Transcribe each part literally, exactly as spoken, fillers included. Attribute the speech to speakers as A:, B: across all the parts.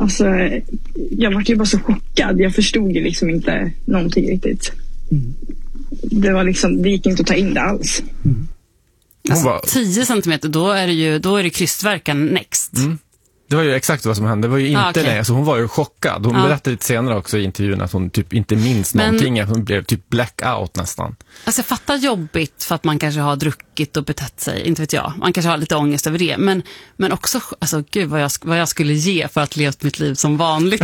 A: Alltså, jag var ju bara så chockad. Jag förstod ju liksom inte någonting riktigt. Mm. Det var liksom, det gick inte att ta in det alls.
B: Mm.
C: Alltså,
B: var...
C: tio centimeter, då är det ju då är det krystverkan next.
B: Mm. Det var ju exakt vad som hände. Det var ju inte ah, okay. nej, alltså hon var ju chockad. Hon ah. berättade lite senare också i intervjun att hon typ inte minns Men... någonting. Att hon blev typ blackout nästan.
C: Alltså jag fattar jobbigt för att man kanske har druckit och betett sig. Inte vet jag. Man kanske har lite ångest över det. Men, men också, alltså gud vad jag, vad jag skulle ge för att leva mitt liv som vanligt.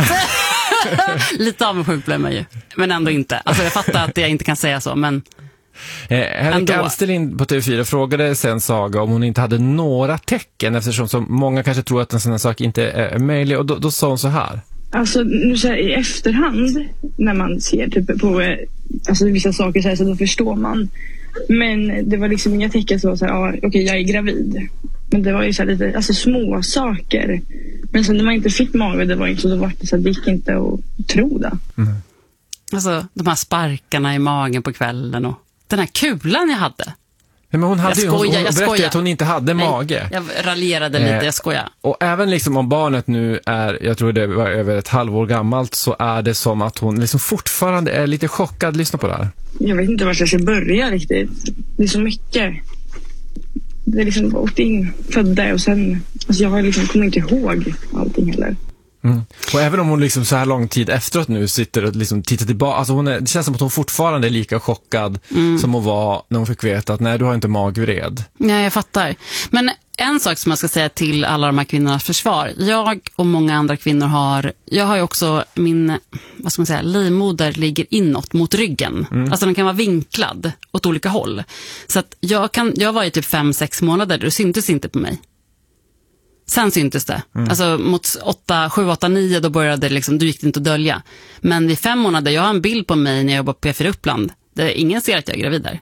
C: Lite avundsjuk blev man ju. Men ändå inte. Alltså jag fattar att jag inte kan säga så, men...
B: Eh, Henrik Alsterlind på T V fyra frågade sen Saga om hon inte hade några tecken, eftersom så många kanske tror att en sån här sak inte är möjlig, och då, då sa hon så här.
A: Alltså nu så här, i efterhand när man ser typ på alltså, vissa saker så, här, så då förstår man, men det var liksom inga tecken som var så här, ah, okej okay, jag är gravid, men det var ju så här lite alltså, små saker, men sen när man inte fick mage, det var inte så, då var det så här, det gick inte att tro det.
B: Mm.
C: Alltså de här sparkarna i magen på kvällen och den här kulan jag hade.
B: Ja, men hon hade
C: jag
B: ju, hon,
C: skojar,
B: hon
C: jag
B: berättade
C: skojar.
B: att hon inte hade
C: Nej,
B: mage.
C: Jag raljerade lite, eh, jag skojar.
B: Och även liksom om barnet nu är, jag tror det var över ett halvår gammalt, så är det som att hon liksom fortfarande är lite chockad. Lyssna på det här.
A: Jag vet inte var jag ska börja riktigt. Det är så mycket. Det är liksom åkt in, födda och sen, alltså jag har liksom, kommer inte ihåg allting heller.
B: Mm. Och även om hon liksom så här lång tid efteråt nu sitter och liksom tittar tillbaka, alltså hon är, det känns som att hon fortfarande är lika chockad mm. som hon var när hon fick veta att nej, du har inte magvred.
C: Nej, jag fattar. Men en sak som jag ska säga till alla de här kvinnornas försvar. Jag och många andra kvinnor har, jag har ju också min, vad ska man säga, livmoder ligger inåt mot ryggen. Mm. Alltså den kan vara vinklad åt olika håll. Så att jag kan, jag var i typ fem, sex månader, det syntes inte på mig. Sen syntes det. Mm. Alltså mot åtta, sju, åtta, nio då började det liksom, du gick inte att dölja. Men vid fem månader, jag har en bild på mig när jag jobbar på P fyra Uppland. Där ingen ser att jag är gravid där.